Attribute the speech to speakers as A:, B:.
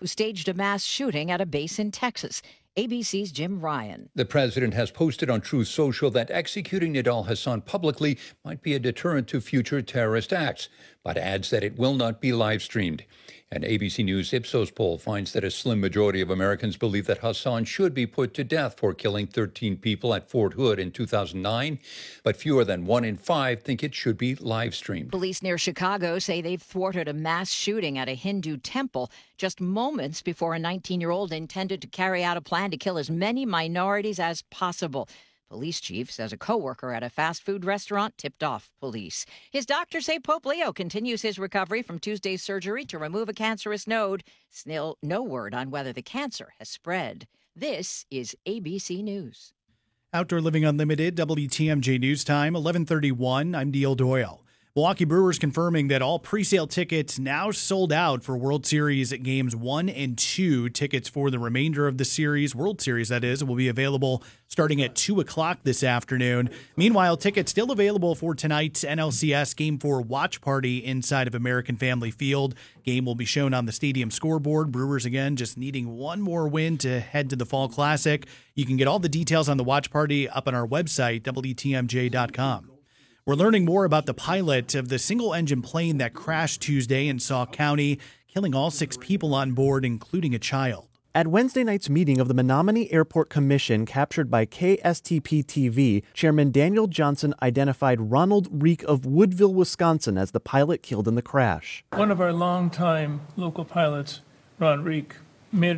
A: who staged a mass shooting at a base in Texas. ABC's Jim Ryan.
B: The president has posted on Truth Social that executing Nidal Hasan publicly might be a deterrent to future terrorist acts, but adds that it will not be live streamed. An ABC News Ipsos poll finds that a slim majority of Americans believe that Hasan should be put to death for killing 13 people at Fort Hood in 2009, but fewer than 1 in 5 think it should be live streamed.
A: Police near Chicago say they've thwarted a mass shooting at a Hindu temple just moments before a 19-year-old intended to carry out a plan to kill as many minorities as possible. Police chief says a coworker at a fast food restaurant tipped off police. His doctors say Pope Leo continues his recovery from Tuesday's surgery to remove a cancerous node. Still no word on whether the cancer has spread. This is ABC News.
C: Outdoor Living Unlimited, WTMJ News Time, 11:31. I'm Neil Doyle. Milwaukee Brewers confirming that all presale tickets now sold out for World Series games 1 and 2. Tickets for the remainder of the series, World Series that is, will be available starting at 2 o'clock this afternoon. Meanwhile, tickets still available for tonight's NLCS Game 4 watch party inside of American Family Field. Game will be shown on the stadium scoreboard. Brewers, again, just needing one more win to head to the Fall Classic. You can get all the details on the watch party up on our website, WTMJ.com. We're learning more about the pilot of the single-engine plane that crashed Tuesday in Sauk County, killing all 6 people on board, including a child.
D: At Wednesday night's meeting of the Menominee Airport Commission captured by KSTP-TV, Chairman Daniel Johnson identified Ronald Reek of Woodville, Wisconsin, as the pilot killed in the crash.
E: One of our longtime local pilots, Ron Reek, made